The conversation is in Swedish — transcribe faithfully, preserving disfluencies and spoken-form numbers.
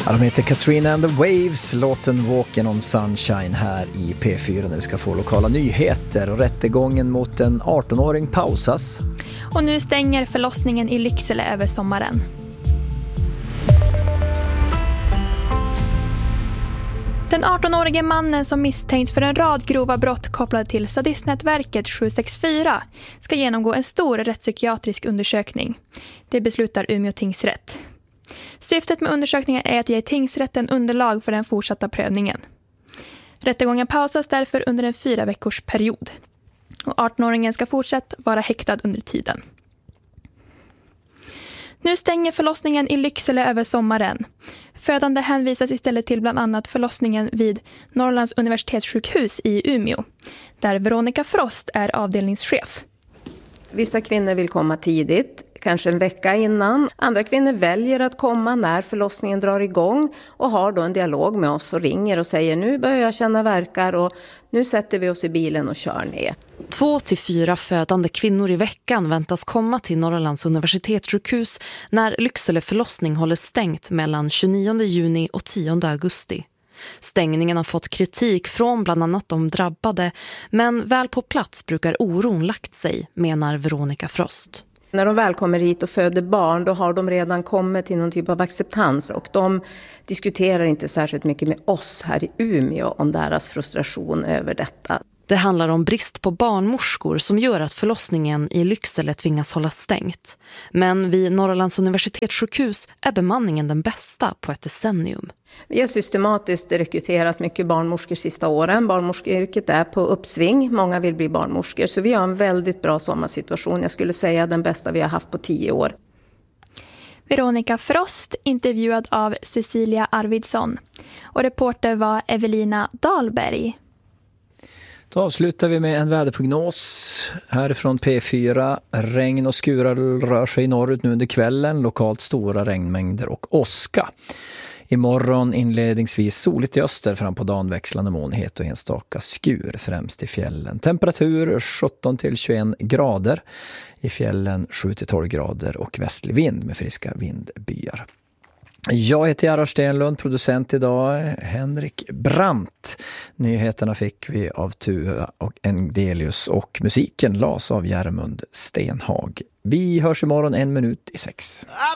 Ja, de heter Katrina and the Waves, låten Walking on Sunshine här i P fyra när vi ska få lokala nyheter. Och rättegången mot en arton-åring pausas. Och nu stänger förlossningen i Lycksele över sommaren. Den arton-årige mannen som misstänks för en rad grova brott kopplade till sadistnätverket sju sex fyra ska genomgå en stor rättspsykiatrisk undersökning. Det beslutar Umeå tingsrätt. Syftet med undersökningen är att ge tingsrätten underlag för den fortsatta prövningen. Rättegången pausas därför under en fyra veckors period. Och arton-åringen ska fortsatt vara häktad under tiden. Nu stänger förlossningen i Lycksele över sommaren. Födande hänvisas istället till bland annat förlossningen vid Norrlands universitetssjukhus i Umeå, där Veronica Frost är avdelningschef. Vissa kvinnor vill komma tidigt, kanske en vecka innan. Andra kvinnor väljer att komma när förlossningen drar igång och har då en dialog med oss och ringer och säger nu börjar jag känna verkar och nu sätter vi oss i bilen och kör ner. Två till fyra födande kvinnor i veckan väntas komma till Norrlands universitetssjukhus när Lycksele förlossning håller stängt mellan tjugonionde juni och tionde augusti. Stängningen har fått kritik från bland annat de drabbade, men väl på plats brukar oron lagt sig, menar Veronica Frost. När de väl kommer hit och föder barn, då har de redan kommit till någon typ av acceptans och de diskuterar inte särskilt mycket med oss här i Umeå om deras frustration över detta. Det handlar om brist på barnmorskor som gör att förlossningen i Lycksele tvingas hålla stängt. Men vid Norrlands universitetssjukhus är bemanningen den bästa på ett decennium. Vi har systematiskt rekryterat mycket barnmorskor sista åren. Barnmorskeyrket är på uppsving. Många vill bli barnmorskor. Så vi har en väldigt bra sommarsituation. Jag skulle säga den bästa vi har haft på tio år. Veronica Frost intervjuad av Cecilia Arvidsson. Och reporter var Evelina Dahlberg. Då avslutar vi med en väderprognos härifrån P fyra. Regn och skurar rör sig norrut nu under kvällen. Lokalt stora regnmängder och åska. Imorgon inledningsvis soligt i öster, fram på dagen växlande molnighet och enstaka skur främst i fjällen. Temperatur sjutton till tjugoen grader. I fjällen sju till tolv grader och västlig vind med friska vindbyar. Jag heter Gerhard Stenlund, producent idag Henrik Brandt. Nyheterna fick vi av Tua och Engdelius och musiken las av Järmund Stenhag. Vi hörs imorgon en minut i sex.